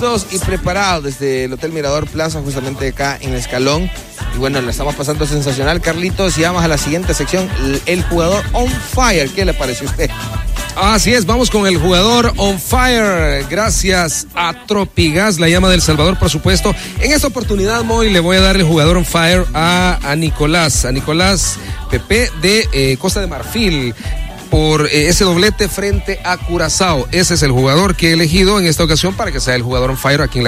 Y preparados desde el Hotel Mirador Plaza, justamente acá en el Escalón. Y bueno, la estamos pasando sensacional, Carlitos. Y vamos a la siguiente sección, el jugador on fire. ¿Qué le pareció a usted? Así es, vamos con el jugador on fire. Gracias a Tropigas, la llama del Salvador, por supuesto. En esta oportunidad, Moy, le voy a dar el jugador on fire a Nicolás Pepe de Costa de Marfil, por ese doblete frente a Curazao. Ese es el jugador que he elegido en esta ocasión para que sea el jugador on fire aquí en la